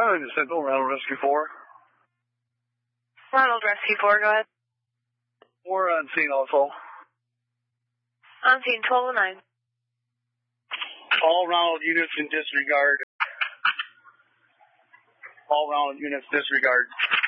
Central, Ronald Rescue 4. Ronald Rescue 4, go ahead. We're on scene also. On scene 1209. All Ronald units in disregard. All Ronald units disregard.